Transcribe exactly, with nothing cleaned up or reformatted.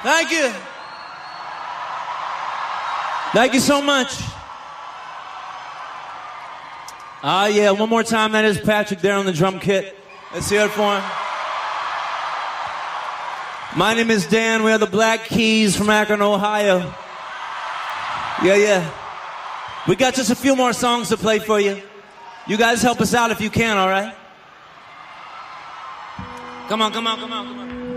Thank you. Thank you so much. Ah, uh, yeah, one more time. That is Patrick there on the drum kit. Let's hear it for him. My name is Dan. We are the Black Keys from Akron, Ohio. Yeah, yeah. We got just a few more songs to play for you. You guys help us out if you can, all right? Come on, come on, come on, come on.